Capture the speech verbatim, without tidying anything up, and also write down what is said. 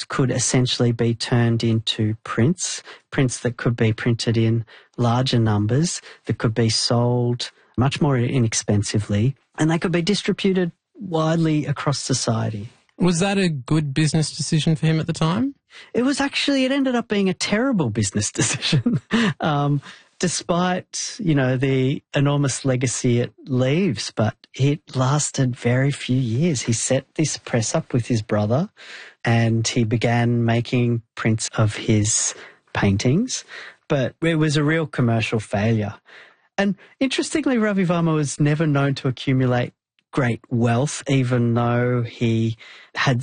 could essentially be turned into prints, prints that could be printed in larger numbers, that could be sold much more inexpensively, and they could be distributed widely across society. Was that a good business decision for him at the time? It was actually, it ended up being a terrible business decision. um, despite, you know, the enormous legacy it leaves, but it lasted very few years. He set this press up with his brother and he began making prints of his paintings, but it was a real commercial failure. And interestingly, Ravi Varma was never known to accumulate great wealth, even though he had